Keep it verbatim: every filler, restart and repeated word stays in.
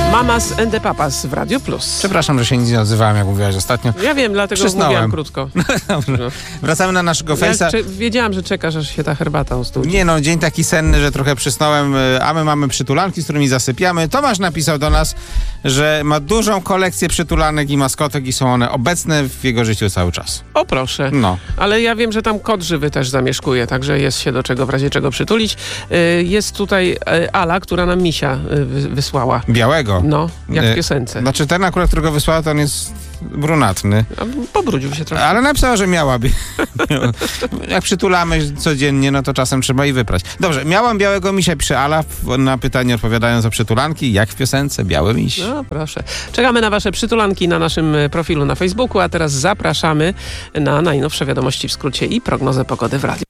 Mamas and the Papas w Radio Plus. Przepraszam, że się nic nie odzywałem, jak mówiłaś ostatnio. Ja wiem, dlatego Przysnąłem. mówiłam krótko. Dobrze. No. Wracamy na naszego Ja Face'a. cze- wiedziałam, że czekasz, aż się ta herbata ostudzi. Nie no, dzień taki senny, że trochę przysnąłem, a my mamy przytulanki, z którymi zasypiamy. Tomasz napisał do nas, że ma dużą kolekcję przytulanek i maskotek i są one obecne w jego życiu cały czas. O proszę. No. Ale ja wiem, że tam kot żywy też zamieszkuje, także jest się do czego w razie czego przytulić. Y, Jest tutaj y, Ala, która nam misia y, wy- wysłała. Białego. No, jak w Y, piosence. Znaczy ten akurat, którego wysłała, to on jest brunatny. A Pobrudził się trochę. Ale napisała, że miałaby. Jak przytulamy codziennie, no to czasem trzeba i wyprać. Dobrze, miałam białego misia, pisze Ala, na pytanie odpowiadając o przytulanki, jak w piosence, biały miś. No proszę. Czekamy na wasze przytulanki na naszym y, profilu na Facebooku, a teraz zapraszamy na najnowsze wiadomości w skrócie i prognozę pogody w radiu.